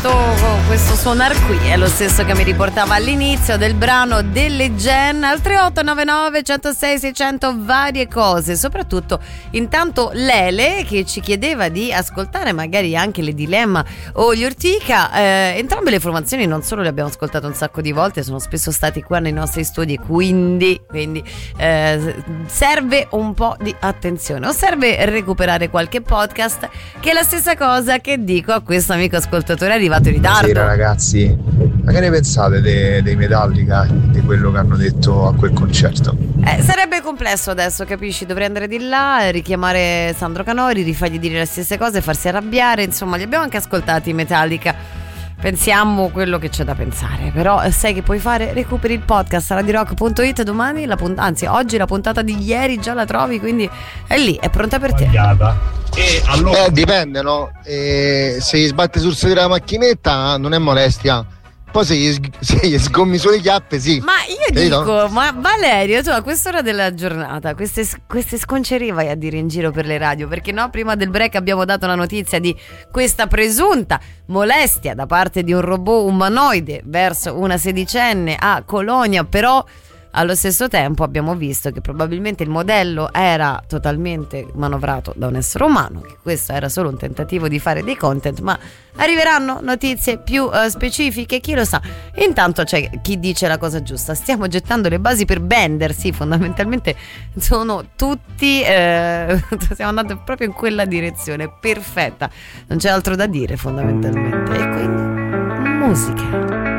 questo suonar qui è lo stesso che mi riportava all'inizio del brano delle Gen al 3899 106 600, varie cose, soprattutto intanto Lele che ci chiedeva di ascoltare magari anche le Dilemma o gli Ortica. Entrambe le formazioni non solo le abbiamo ascoltate un sacco di volte, sono spesso stati qua nei nostri studi, quindi serve un po' di attenzione o serve recuperare qualche podcast, che è la stessa cosa che dico a questo amico ascoltatore arrivato in ritardo. Buonasera ragazzi, ma che ne pensate dei Metallica, di quello che hanno detto a quel concerto? Sarebbe complesso adesso, capisci? Dovrei andare di là, richiamare Sandro Canori, rifargli dire le stesse cose, farsi arrabbiare, insomma li abbiamo anche ascoltati i Metallica. Pensiamo quello che c'è da pensare, però sai che puoi fare? Recuperi il podcast a radiorock.it, domani anzi oggi la puntata di ieri già la trovi, quindi è lì, è pronta per te. Allora... dipende, no? Se gli sbatte sul sedere la macchinetta non è molestia. Poi se gli sgommi sulle chiappe, sì. Ma io dico, ma Valerio, tu a quest'ora della giornata queste sconcerie vai a dire in giro per le radio? Perché no, prima del break abbiamo dato la notizia di questa presunta molestia da parte di un robot umanoide verso una sedicenne a Colonia, però allo stesso tempo abbiamo visto che probabilmente il modello era totalmente manovrato da un essere umano, che questo era solo un tentativo di fare dei content, ma arriveranno notizie più specifiche, chi lo sa. Intanto c'è chi dice la cosa giusta: stiamo gettando le basi per Bender. Sì, fondamentalmente sono tutti stiamo andando proprio in quella direzione perfetta, non c'è altro da dire fondamentalmente, e quindi musica.